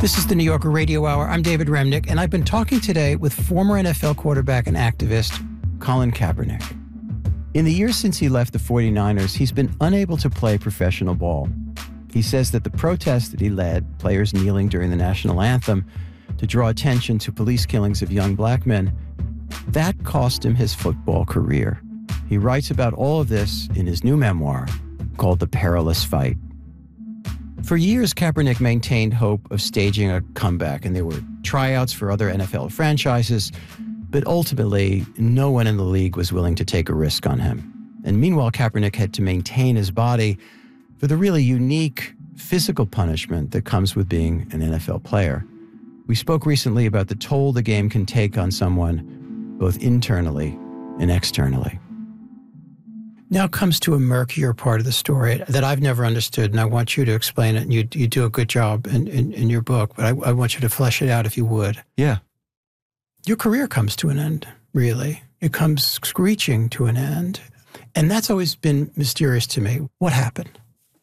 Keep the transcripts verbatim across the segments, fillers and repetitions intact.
This is the New Yorker Radio Hour. I'm David Remnick, and I've been talking today with former N F L quarterback and activist Colin Kaepernick. In the years since he left the forty-niners, he's been unable to play professional ball. He says that the protest that he led, players kneeling during the national anthem to draw attention to police killings of young black men, that cost him his football career. He writes about all of this in his new memoir called The Perilous Fight. For years, Kaepernick maintained hope of staging a comeback, and there were tryouts for other N F L franchises, but ultimately, no one in the league was willing to take a risk on him. And meanwhile, Kaepernick had to maintain his body for the really unique physical punishment that comes with being an N F L player. We spoke recently about the toll the game can take on someone, both internally and externally. Now comes to a murkier part of the story that I've never understood, and I want you to explain it, and you you do a good job in, in, in your book, but I, I want you to flesh it out if you would. Yeah. Your career comes to an end, really. It comes screeching to an end, and that's always been mysterious to me. What happened?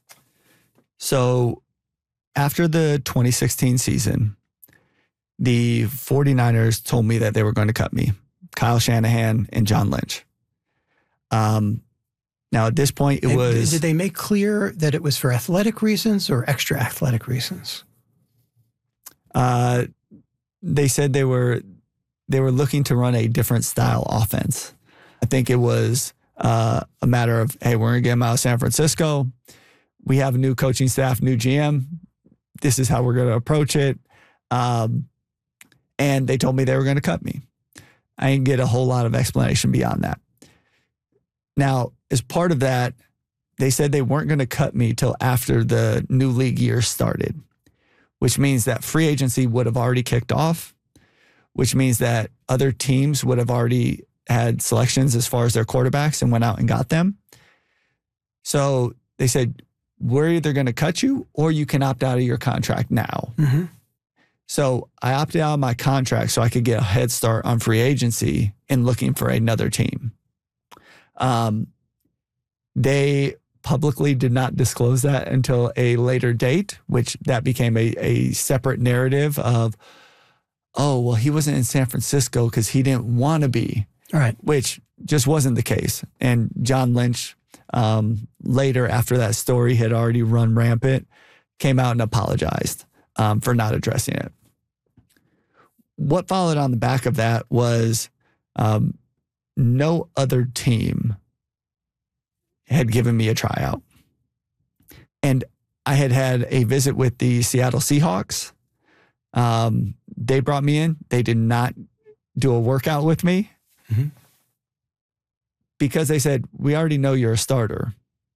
So after the twenty sixteen season, the forty-niners told me that they were going to cut me, Kyle Shanahan and John Lynch. Um. Now, at this point, it and was... Did they make clear that it was for athletic reasons or extra athletic reasons? Uh, they said they were they were looking to run a different style offense. I think it was uh, a matter of, hey, we're going to get them out of San Francisco. We have a new coaching staff, new G M. This is how we're going to approach it. Um, and they told me they were going to cut me. I didn't get a whole lot of explanation beyond that. Now, as part of that, they said they weren't going to cut me till after the new league year started, which means that free agency would have already kicked off, which means that other teams would have already had selections as far as their quarterbacks and went out and got them. So they said, we're either going to cut you or you can opt out of your contract now. Mm-hmm. So I opted out of my contract so I could get a head start on free agency and looking for another team. Um, they publicly did not disclose that until a later date, which that became a, a separate narrative of, oh, well, he wasn't in San Francisco because he didn't want to be, All right. which just wasn't the case. And John Lynch, um, later after that story had already run rampant, came out and apologized um, for not addressing it. What followed on the back of that was um, no other team had given me a tryout. And I had had a visit with the Seattle Seahawks. Um, they brought me in. They did not do a workout with me mm-hmm. because they said, we already know you're a starter.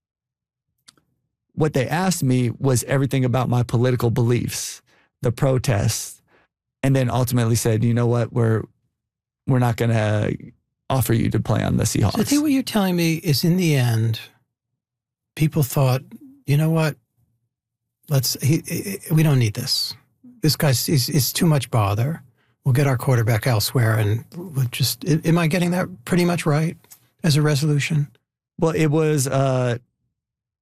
What they asked me was everything about my political beliefs, the protests, and then ultimately said, you know what, we're we're not going to offer you to play on the Seahawks. So I think what you're telling me is in the end, people thought, you know what, let's, he, he, we don't need this. This guy's is, is too much bother. We'll get our quarterback elsewhere and we'll just, am I getting that pretty much right as a resolution? Well, it was uh,